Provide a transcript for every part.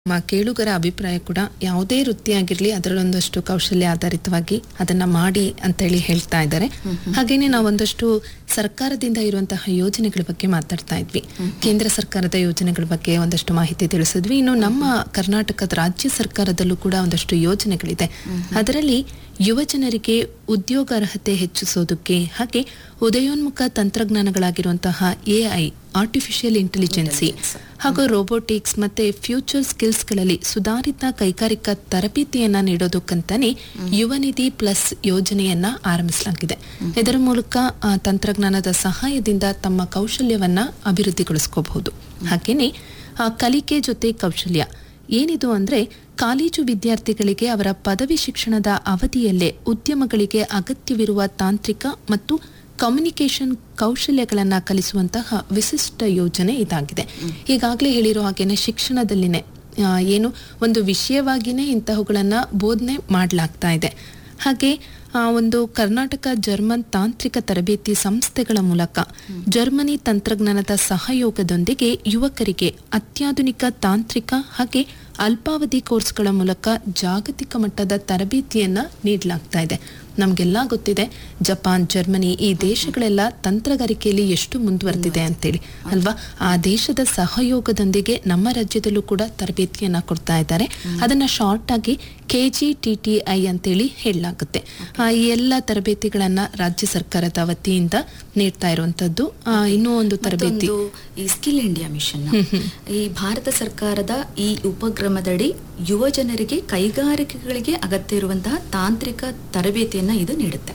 ಕೇಳುಗರ ಅಭಿಪ್ರಾಯ ಕೂಡ ಯಾವುದೇ ವೃತ್ತಿಯಾಗಿರ್ಲಿ ಅದರಲ್ಲೊಂದಷ್ಟು ಕೌಶಲ್ಯ ಆಧಾರಿತವಾಗಿ ಅದನ್ನ ಮಾಡಿ ಅಂತೇಳಿ ಹೇಳ್ತಾ ಇದ್ದಾರೆ. ಹಾಗೇನೆ ನಾವೊಂದಷ್ಟು ಸರ್ಕಾರದಿಂದ ಇರುವಂತಹ ಯೋಜನೆಗಳ ಬಗ್ಗೆ ಮಾತಾಡ್ತಾ ಇದ್ವಿ. ಕೇಂದ್ರ ಸರ್ಕಾರದ ಯೋಜನೆಗಳ ಬಗ್ಗೆ ಒಂದಷ್ಟು ಮಾಹಿತಿ ತಿಳಿಸಿದ್ವಿ. ಇನ್ನು ನಮ್ಮ ಕರ್ನಾಟಕದ ರಾಜ್ಯ ಸರ್ಕಾರದಲ್ಲೂ ಕೂಡ ಒಂದಷ್ಟು ಯೋಜನೆಗಳಿದೆ. ಅದರಲ್ಲಿ ಯುವ ಜನರಿಗೆ ಉದ್ಯೋಗಾರ್ಹತೆ ಹೆಚ್ಚಿಸೋದಕ್ಕೆ ಹಾಗೆ ಉದಯೋನ್ಮುಖ ತಂತ್ರಜ್ಞಾನಗಳಾಗಿರುವಂತಹ AI ಆರ್ಟಿಫಿಷಿಯಲ್ ಇಂಟೆಲಿಜೆನ್ಸಿ ಹಾಗೂ ರೋಬೋಟಿಕ್ಸ್ ಮತ್ತೆ ಫ್ಯೂಚರ್ ಸ್ಕಿಲ್ಸ್ಗಳಲ್ಲಿ ಸುಧಾರಿತ ಕೈಗಾರಿಕಾ ತರಬೇತಿಯನ್ನ ನೀಡೋದಕ್ಕಂತಾನೆ ಯುವ ನಿಧಿ ಪ್ಲಸ್ ಯೋಜನೆಯನ್ನ ಆರಂಭಿಸಲಾಗಿದೆ. ಇದರ ಮೂಲಕ ತಂತ್ರಜ್ಞಾನದ ಸಹಾಯದಿಂದ ತಮ್ಮ ಕೌಶಲ್ಯವನ್ನ ಅಭಿವೃದ್ಧಿಗೊಳಿಸ್ಕೋಬಹುದು. ಹಾಗೇನೆ ಕಲಿಕೆ ಜೊತೆ ಕೌಶಲ್ಯ ಏನಿದು ಅಂದ್ರೆ ಕಾಲೇಜು ವಿದ್ಯಾರ್ಥಿಗಳಿಗೆ ಅವರ ಪದವಿ ಶಿಕ್ಷಣದ ಅವಧಿಯಲ್ಲೇ ಉದ್ಯಮಗಳಿಗೆ ಅಗತ್ಯವಿರುವ ತಾಂತ್ರಿಕ ಮತ್ತು ಕಮ್ಯುನಿಕೇಷನ್ ಕೌಶಲ್ಯಗಳನ್ನು ಕಲಿಸುವಂತಹ ವಿಶಿಷ್ಟ ಯೋಜನೆ ಇದಾಗಿದೆ. ಈಗಾಗಲೇ ಹೇಳಿರೋ ಹಾಗೇನೆ ಶಿಕ್ಷಣದಲ್ಲಿನೇ ಏನು ಒಂದು ವಿಷಯವಾಗಿನೇ ಇಂತಹವುಗಳನ್ನ ಬೋಧನೆ ಮಾಡಲಾಗ್ತಾ ಇದೆ. ಹಾಗೆ ಒಂದು ಕರ್ನಾಟಕ ಜರ್ಮನ್ ತಾಂತ್ರಿಕ ತರಬೇತಿ ಸಂಸ್ಥೆಗಳ ಮೂಲಕ ಜರ್ಮನಿ ತಂತ್ರಜ್ಞಾನದ ಸಹಯೋಗದೊಂದಿಗೆ ಯುವಕರಿಗೆ ಅತ್ಯಾಧುನಿಕ ತಾಂತ್ರಿಕ ಹಾಗೆ ಅಲ್ಪಾವಧಿ ಕೋರ್ಸ್ಗಳ ಮೂಲಕ ಜಾಗತಿಕ ಮಟ್ಟದ ತರಬೇತಿಯನ್ನ ನೀಡಲಾಗ್ತಾ ಇದೆ. ನಮಗೆಲ್ಲ ಗೊತ್ತಿದೆ ಜಪಾನ್, ಜರ್ಮನಿ ಈ ದೇಶಗಳೆಲ್ಲ ತಂತ್ರಗಾರಿಕೆಯಲ್ಲಿ ಎಷ್ಟು ಮುಂದುವರೆದಿದೆ ಅಂತೇಳಿ ಅಲ್ವಾ. ಆ ದೇಶದ ಸಹಯೋಗದೊಂದಿಗೆ ನಮ್ಮ ರಾಜ್ಯದಲ್ಲೂ ಕೂಡ ತರಬೇತಿಯನ್ನ ಕೊಡ್ತಾ ಇದ್ದಾರೆ. ಅದನ್ನ ಶಾರ್ಟ್ ಆಗಿ KGTTI ಅಂತೇಳಿ ಹೇಳಲಾಗುತ್ತೆ. ಈ ಎಲ್ಲ ತರಬೇತಿಗಳನ್ನ ರಾಜ್ಯ ಸರ್ಕಾರದ ವತಿಯಿಂದ ನೀಡ್ತಾ ಇರುವಂತದ್ದು. ಇನ್ನೂ ಒಂದು ತರಬೇತಿ ಈ ಸ್ಕಿಲ್ ಇಂಡಿಯಾ ಮಿಷನ್ ಈ ಭಾರತ ಸರ್ಕಾರದ ಈ ಉಪಕ್ರಮದಡಿ ಯುವ ಜನರಿಗೆ ಕೈಗಾರಿಕೆಗಳಿಗೆ ಅಗತ್ಯ ಇರುವಂತಹ ತಾಂತ್ರಿಕ ತರಬೇತಿಯನ್ನ ಇದು ನೀಡುತ್ತೆ.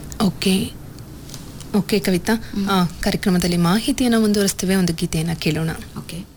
ಓಕೆ ಕವಿತಾ, ಕಾರ್ಯಕ್ರಮದಲ್ಲಿ ಮಾಹಿತಿಯನ್ನ ಮುಂದುವರಿಸ್ತೇವೆ. ಒಂದು ಗೀತೆಯನ್ನ ಕೇಳೋಣ. ಓಕೆ.